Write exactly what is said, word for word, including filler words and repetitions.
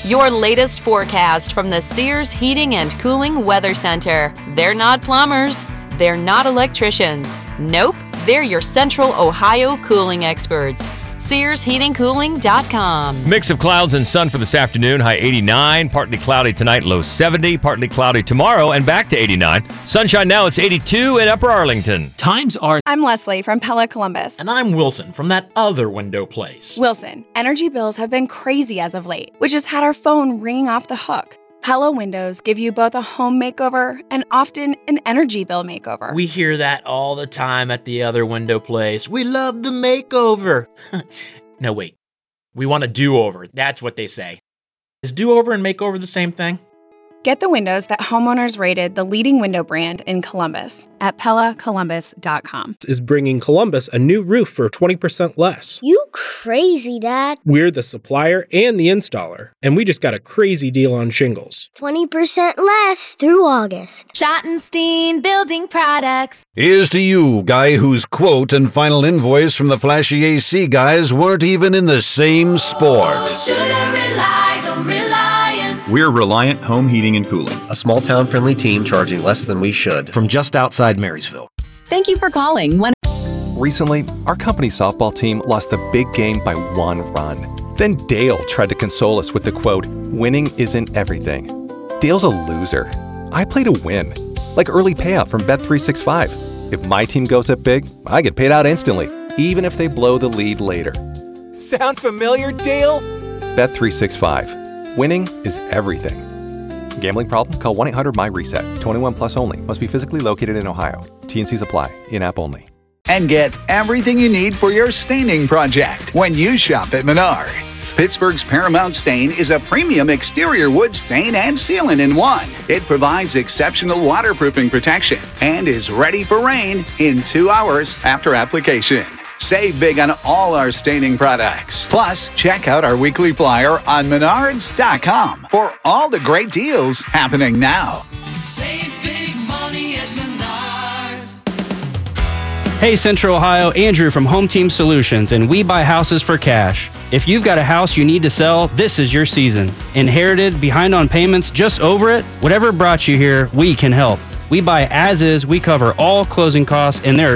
Your latest forecast from the Sears Heating and Cooling Weather Center. They're not plumbers. They're not electricians. Nope, they're your Central Ohio cooling experts. Sears Heating Cooling dot com. Mix of clouds and sun for this afternoon. High eighty-nine. Partly cloudy tonight. Low seventy. Partly cloudy tomorrow and back to eighty-nine. Sunshine now. It's eighty-two in Upper Arlington. Times are... I'm Leslie from Pella Columbus. And I'm Wilson from that other window place. Wilson, energy bills have been crazy as of late, which has had our phone ringing off the hook. Pella windows give you both a home makeover and often an energy bill makeover. We hear that all the time at the other window place. We love the makeover. No, wait. We want a do-over. That's what they say. Is do-over and makeover the same thing? Get the windows that homeowners rated the leading window brand in Columbus at Pella Columbus dot com. Is bringing Columbus a new roof for twenty percent less. You crazy, Dad. We're the supplier and the installer, and we just got a crazy deal on shingles. twenty percent less through August. Schottenstein Building Products. Here's to you, guy whose quote and final invoice from the flashy A C guys weren't even in the same sport. Oh, should've relied on Reliance. We're Reliant Home Heating and Cooling, a small town friendly team charging less than we should. From just outside Marysville. Thank you for calling. One- Recently, our company softball team lost the big game by one run. Then Dale tried to console us with the quote, "Winning isn't everything." Dale's a loser. I play to win. Like early payout from Bet three sixty-five. If my team goes up big, I get paid out instantly, even if they blow the lead later. Sound familiar, Dale? Bet three sixty-five. Winning is everything. Gambling problem? Call one eight hundred M Y RESET. twenty-one plus only. Must be physically located in Ohio. T N Cs apply. In-app only. And get everything you need for your staining project when you shop at Menards. Pittsburgh's Paramount Stain is a premium exterior wood stain and sealant in one. It provides exceptional waterproofing protection and is ready for rain in two hours after application. Save big on all our staining products. Plus, check out our weekly flyer on menards dot com for all the great deals happening now. Save big money at Menards. Hey Central Ohio, Andrew from Home Team Solutions, and we buy houses for cash. If you've got a house you need to sell, this is your season. Inherited, behind on payments, just over it? Whatever brought you here, we can help. We buy as is, we cover all closing costs, and there are